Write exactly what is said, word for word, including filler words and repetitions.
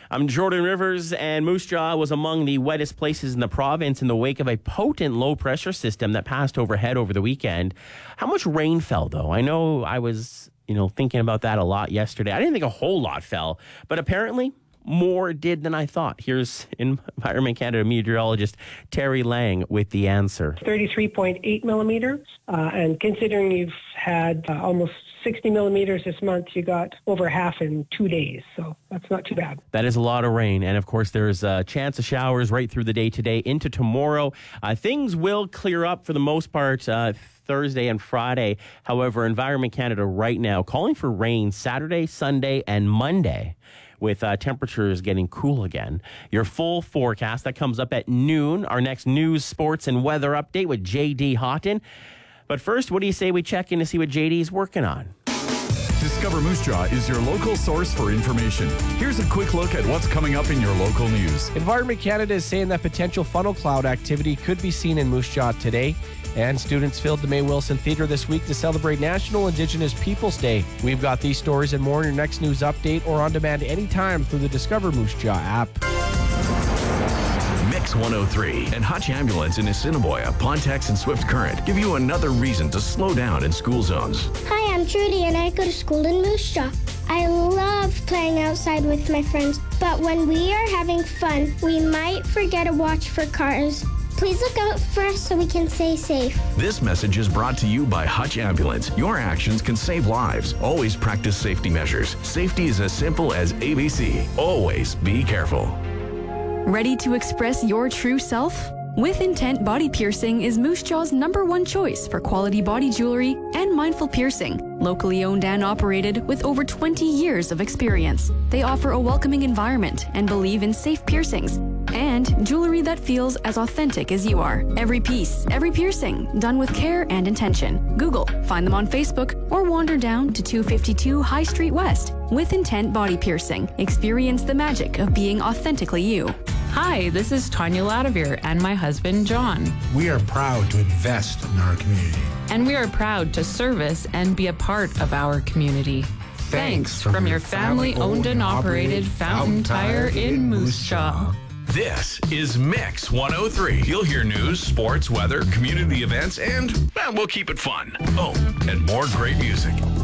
I'm Jordan Rivers, and Moose Jaw was among the wettest places in the province in the wake of a potent low-pressure system that passed overhead over the weekend. How much rain fell, though? I know I was, you know, thinking about that a lot yesterday. I didn't think a whole lot fell, but apparently more did than I thought. Here's Environment Canada meteorologist Terry Lang with the answer. thirty-three point eight millimeters, uh, and considering you've had uh, almost sixty millimeters this month, you got over half in two days, so that's not too bad. That is a lot of rain, and of course there's a chance of showers right through the day today into tomorrow. Uh, things will clear up for the most part uh, Thursday and Friday. However, Environment Canada right now calling for rain Saturday, Sunday, and Monday, with uh, temperatures getting cool again. Your full forecast, that comes up at noon. Our next news, sports, and weather update with J D Houghton. But first, what do you say we check in to see what J D's working on? Discover Moose Jaw is your local source for information. Here's a quick look at what's coming up in your local news. Environment Canada is saying that potential funnel cloud activity could be seen in Moose Jaw today. And students filled the May Wilson Theatre this week to celebrate National Indigenous Peoples Day. We've got these stories and more in your next news update or on demand anytime through the Discover Moose Jaw app. Mix one oh three and Hutch Ambulance in Assiniboia, Pontex, and Swift Current give you another reason to slow down in school zones. Hi, I'm Trudy and I go to school in Moose Jaw. I love playing outside with my friends, but when we are having fun, we might forget to watch for cars. Please look out for us so we can stay safe. This message is brought to you by Hutch Ambulance. Your actions can save lives. Always practice safety measures. Safety is as simple as A B C. Always be careful. Ready to express your true self? With Intent Body Piercing is Moose Jaw's number one choice for quality body jewelry and mindful piercing. Locally owned and operated with over twenty years of experience. They offer a welcoming environment and believe in safe piercings. And jewelry that feels as authentic as you are. Every piece, every piercing, done with care and intention. Google, find them on Facebook, or wander down to two fifty-two High Street West. With Intent Body Piercing, experience the magic of being authentically you. Hi, this is Tanya Ladavir and my husband, John. We are proud to invest in our community. And we are proud to service and be a part of our community. Thanks, Thanks from, from your family-owned and operated Fountain Tire in Moose Jaw. This is Mix one oh three. You'll hear news, sports, weather, community events, and well, we'll keep it fun. Oh, and more great music.